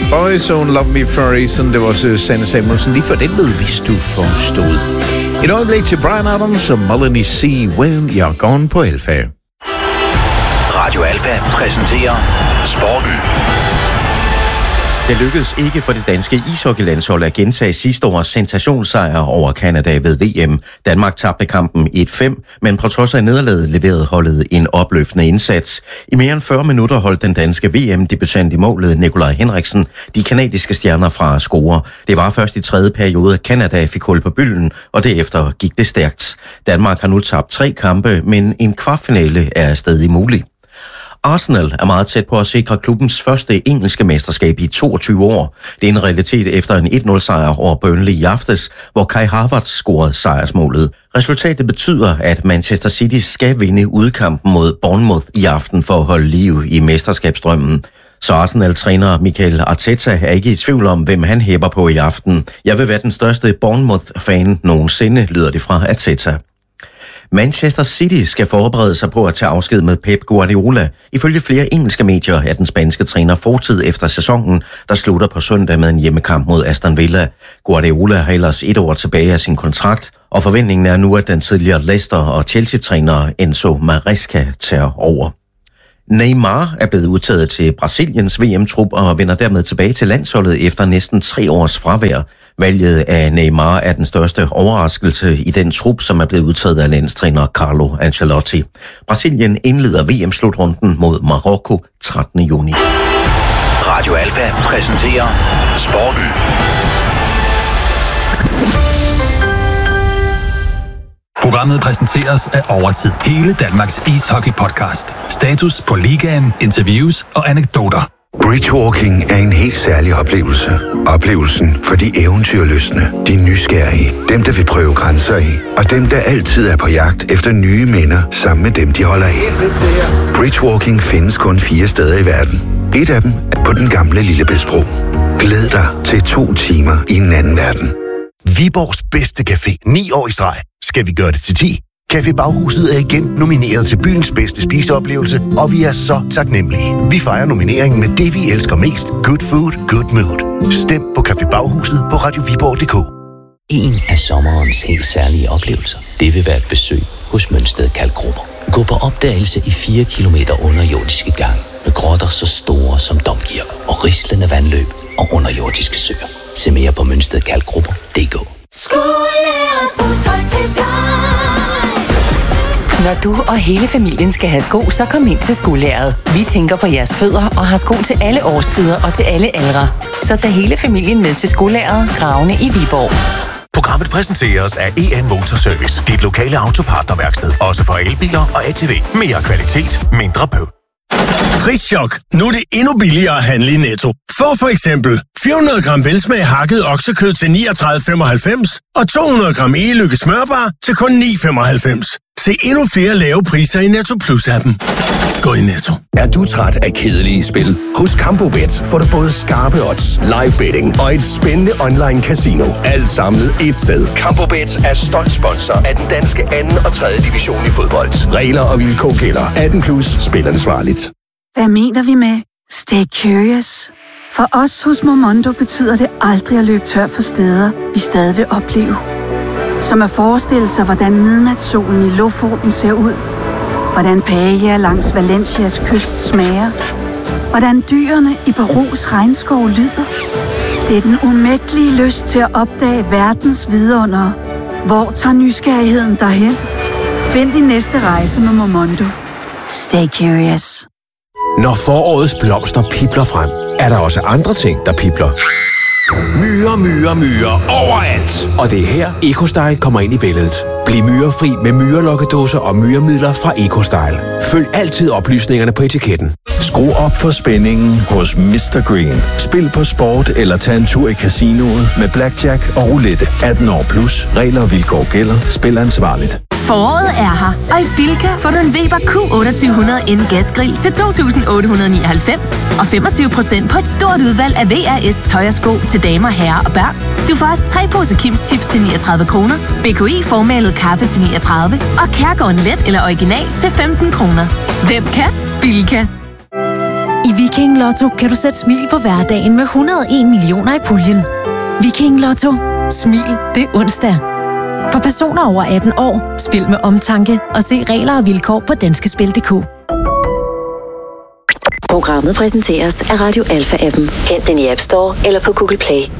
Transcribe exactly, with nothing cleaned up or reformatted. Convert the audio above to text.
Boys Don't Love Me For A Reason. Det var også Sanne Samuelsen. Lige for den ved, hvis du forstod. Et øjeblik til Bryan Adams og Melanie C. When You're Gone på Alfa. Radio Alfa præsenterer Sporten. Det lykkedes ikke for det danske ishockeylandshold at gentage sidste års sensationssejr over Canada ved V M. Danmark tabte kampen et fem, men på trods af nederlaget leverede holdet en opløftende indsats. I mere end fyrre minutter holdt den danske V M-debutant i målet Nikolaj Henriksen de kanadiske stjerner fra at score. Det var først i tredje periode, at Canada fik hul på bylden, og derefter gik det stærkt. Danmark har nu tabt tre kampe, men en kvartfinale er stadig mulig. Arsenal er meget tæt på at sikre klubbens første engelske mesterskab i toogtyve år. Det er en realitet efter en et nul sejr over Burnley i aftes, hvor Kai Havertz scorede sejrsmålet. Resultatet betyder, at Manchester City skal vinde udkampen mod Bournemouth i aften for at holde liv i mesterskabsdrømmen. Så Arsenal-træner Mikel Arteta er ikke i tvivl om, hvem han hæpper på i aften. Jeg vil være den største Bournemouth-fan nogensinde, lyder det fra Arteta. Manchester City skal forberede sig på at tage afsked med Pep Guardiola. Ifølge flere engelske medier er den spanske træner fortid efter sæsonen, der slutter på søndag med en hjemmekamp mod Aston Villa. Guardiola har ellers et år tilbage af sin kontrakt, og forventningen er nu, at den tidligere Leicester- og Chelsea-træner Enzo Maresca tager over. Neymar er blevet udtaget til Brasiliens V M-trup og vender dermed tilbage til landsholdet efter næsten tre års fravær. Valget af Neymar er den største overraskelse i den trup, som er blevet udtaget af landstræner Carlo Ancelotti. Brasilien indleder V M-slutrunden mod Marokko trettende juni. Radio Alfa præsenterer Sporten. Programmet præsenteres af Overtid. Hele Danmarks ishockey-podcast. Status på ligaen, interviews og anekdoter. Bridgewalking er en helt særlig oplevelse. Oplevelsen for de eventyrlystne, de nysgerrige, dem der vil prøve grænser af, og dem der altid er på jagt efter nye minder sammen med dem, de holder af. Bridgewalking findes kun fire steder i verden. Et af dem er på den gamle Lillebæltsbro. Glæd dig til to timer i en anden verden. Viborgs bedste café. Ni år i streg. Skal vi gøre det til ti? Café Baghuset er igen nomineret til byens bedste spiseoplevelse, og vi er så taknemmelige. Vi fejrer nomineringen med det, vi elsker mest. Good food, good mood. Stem på Café Baghuset på radio viborg punktum d k. En af sommerens helt særlige oplevelser, det vil være et besøg hos Mønsted Kalkgruber. Gå på opdagelse i fire kilometer underjordiske gang med grotter så store som domkirker og rislende vandløb og underjordiske søer. Se mere på mønsted kalkgrupper punktum d k. Når du og hele familien skal have sko, så kom ind til Skolæret. Vi tænker på jeres fødder og har sko til alle årstider og til alle aldre. Så tag hele familien med til Skolæret, Gravene i Viborg. Programmet præsenteres af E N Motorservice. Dit lokale autopartnerværksted. Også for elbiler og A T V. Mere kvalitet, mindre bøv. Prischok. Nu er det endnu billigere at handle i Netto. Få for eksempel fire hundrede gram velsmag hakket oksekød til niogtredive femoghalvfems og to hundrede gram e-lykke smørbar til kun ni femoghalvfems. Se endnu flere lave priser i Netto Plus-appen. Gå i Netto. Er du træt af kedelige spil? Hos CampoBet får du både skarpe odds, live betting og et spændende online casino. Alt samlet et sted. CampoBet er stolt sponsor af den danske anden og tredje division i fodbold. Regler og vilkår gælder. atten plus. Spil ansvarligt. Hvad mener vi med stay curious? For os hos Momondo betyder det aldrig at løbe tør for steder, vi stadig vil opleve. Som at forestille sig, hvordan midnatssolen i Lofoten ser ud. Hvordan paella langs Valencias kyst smager. Hvordan dyrene i Perus regnskov lyder. Det er den umættelige lyst til at opdage verdens vidundere. Hvor tager nysgerrigheden derhen? Find din næste rejse med Momondo. Stay curious. Når forårets blomster pipler frem, er der også andre ting, der pipler. Myrer, myrer, myrer overalt. Og det er her EcoStyle kommer ind i billedet. Bliv myrefri med myrelokkedåser og myremidler fra EcoStyle. Følg altid oplysningerne på etiketten. Skru op for spændingen hos mister Green. Spil på sport eller tag en tur i casinoet med blackjack og roulette. atten år plus. Regler og vilkår gælder. Spil ansvarligt. Foråret er her, og i Bilka får du en Weber Q otteogtyve hundrede N gasgrill til to tusind otte hundrede nioghalvfems og femogtyve procent på et stort udvalg af V R S tøj og sko til damer, herrer og børn. Du får også tre poser Kims Chips til niogtredive kroner, B K I formalet kaffe til niogtredive og Kærgården Let eller Original til femten kroner. Hvem kan? Bilka. I Viking Lotto kan du sætte smil på hverdagen med et hundrede og en millioner i puljen. Viking Lotto. Smil det er onsdag. For personer over atten år, spil med omtanke og se regler og vilkår på danskespil punktum d k. Programmet præsenteres af Radio Alpha-appen. Hent den i App Store eller på Google Play.